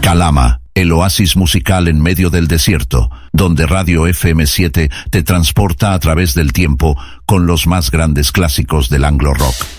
Calama, el oasis musical en medio del desierto, donde Radio FM7 te transporta a través del tiempo con los más grandes clásicos del anglo rock.